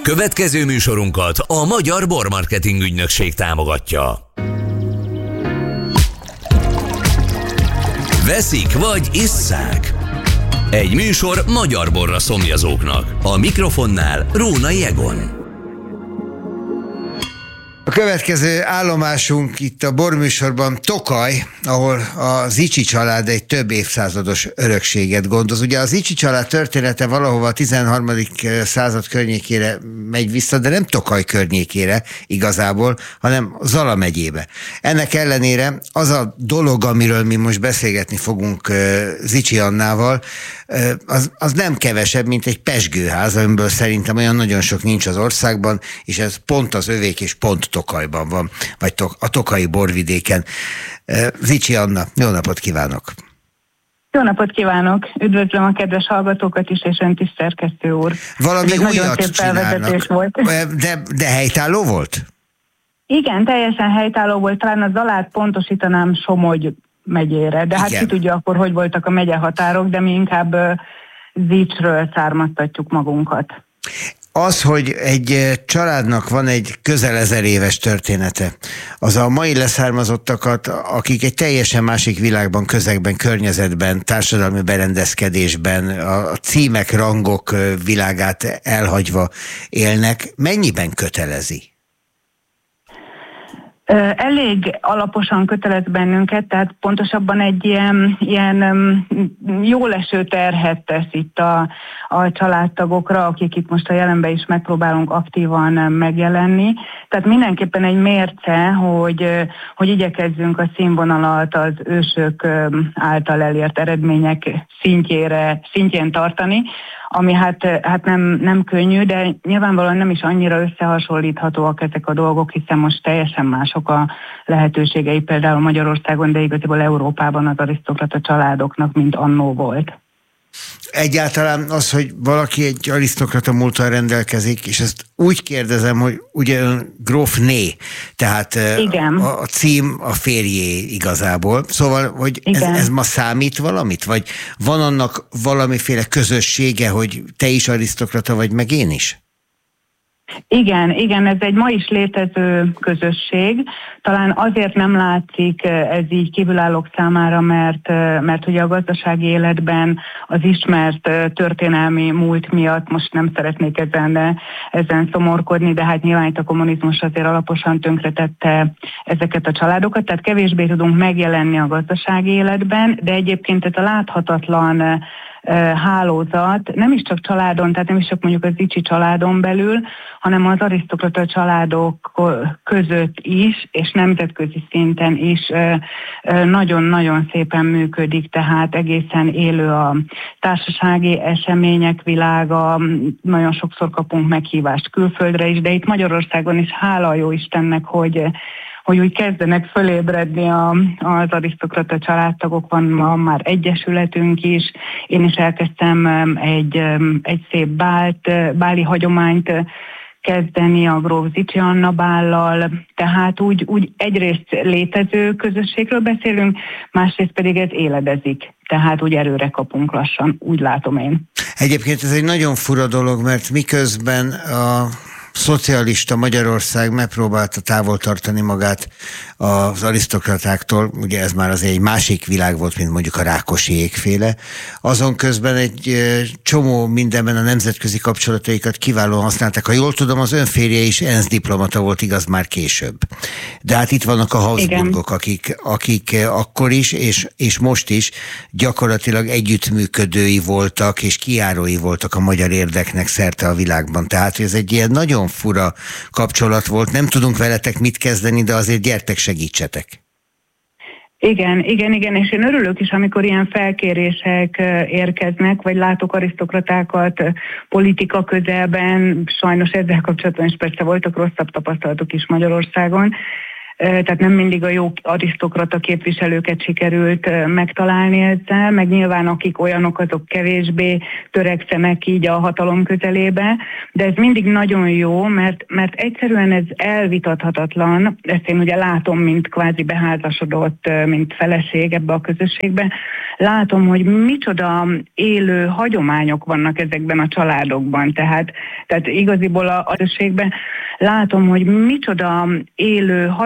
Következő műsorunkat a Magyar Bormarketing Ügynökség támogatja. Veszik vagy isszák? Egy műsor magyar borra szomjazóknak. A mikrofonnál Rónai Egon. A következő állomásunk itt a borműsorban Tokaj, ahol a Zichy család egy több évszázados örökséget gondoz. Ugye a Zichy család története valahova a 13. század környékére megy vissza, de nem Tokaj környékére igazából, hanem Zala megyébe. Ennek ellenére az a dolog, amiről mi most beszélgetni fogunk Zichy Annával, az nem kevesebb, mint egy pezsgőház, amiből szerintem olyan nagyon sok nincs az országban, és ez pont az övék, és pont Tokajban van, vagy a tokaji borvidéken. Zichy Anna, jó napot kívánok! Jó napot kívánok! Üdvözlöm a kedves hallgatókat is, és önt is, szerkesztő úr. Valami újat csinálnak. Volt. De helytálló volt? Igen, teljesen helytálló volt. Talán a Zalát pontosítanám Somogy megyére, de hát ki tudja akkor, hogy voltak a megyehatárok, de mi inkább Zicsről származtatjuk magunkat. Az, hogy egy családnak van egy közel 1000 éves története, az a mai leszármazottakat, akik egy teljesen másik világban, közegben, környezetben, társadalmi berendezkedésben, a címek, rangok világát elhagyva élnek, mennyiben kötelezi? Elég alaposan kötelez bennünket, tehát pontosabban egy ilyen jól eső terhet tesz itt a családtagokra, akik itt most a jelenben is megpróbálunk aktívan megjelenni. Tehát mindenképpen egy mérce, hogy igyekezzünk a színvonalat az ősök által elért eredmények szintjén tartani, ami hát nem könnyű, de nyilvánvalóan nem is annyira összehasonlíthatóak ezek a dolgok, hiszen most teljesen mások a lehetőségei például Magyarországon, de igazából Európában az arisztokrata családoknak, mint annó volt. Egyáltalán az, hogy valaki egy arisztokrata múlttal rendelkezik, és ezt úgy kérdezem, hogy ugye grófné, tehát a cím a férjé igazából. Szóval, hogy ez ma számít valamit? Vagy van annak valamiféle közössége, hogy te is arisztokrata vagy, meg én is? Igen, ez egy ma is létező közösség. Talán azért nem látszik ez így kívülállók számára, mert ugye a gazdasági életben az ismert történelmi múlt miatt, most nem szeretnék ezen szomorkodni, de hát nyilván itt a kommunizmus azért alaposan tönkretette ezeket a családokat, tehát kevésbé tudunk megjelenni a gazdasági életben, de egyébként ez a láthatatlan hálózat nem is csak családon, tehát nem is csak mondjuk az Zichy családon belül, hanem az arisztokrata családok között is, és nemzetközi szinten is nagyon-nagyon szépen működik, tehát egészen élő a társasági események világa, nagyon sokszor kapunk meghívást külföldre is, de itt Magyarországon is hála a jó Istennek, hogy úgy kezdenek fölébredni az arisztokrata családtagok, van már egyesületünk is. Én is elkezdtem egy szép báli hagyományt kezdeni a gróf Zichy Anna bállal, tehát úgy egyrészt létező közösségről beszélünk, másrészt pedig ez éledezik, tehát úgy erőre kapunk lassan, úgy látom én. Egyébként ez egy nagyon fura dolog, mert miközben a szocialista Magyarország megpróbálta távol tartani magát az arisztokratáktól, ugye ez már azért egy másik világ volt, mint mondjuk a Rákosiékféle. Azon közben egy csomó mindenben a nemzetközi kapcsolataikat kiválóan használták. Ha jól tudom, az önférje is ENSZ diplomata volt, igaz, már később. De hát itt vannak a Habsburgok, akik akkor is, és most is gyakorlatilag együttműködői voltak, és kijárói voltak a magyar érdeknek szerte a világban. Tehát ez egy ilyen nagyon fura kapcsolat volt. Nem tudunk veletek mit kezdeni, de azért gyertek, segítsetek. Igen, és én örülök is, amikor ilyen felkérések érkeznek, vagy látok arisztokratákat politika közelben, sajnos ezzel kapcsolatban is persze voltak rosszabb tapasztalatok is Magyarországon, tehát nem mindig a jó arisztokrata képviselőket sikerült megtalálni ezzel, meg nyilván akik olyanok, azok kevésbé törekszenek így a hatalom közelébe, de ez mindig nagyon jó, mert egyszerűen ez elvitathatatlan, ezt én ugye látom, mint kvázi beházasodott, mint feleség ebbe a közösségbe, látom, hogy micsoda élő hagyományok vannak ezekben a családokban, tehát igaziból a közösségben látom, hogy micsoda élő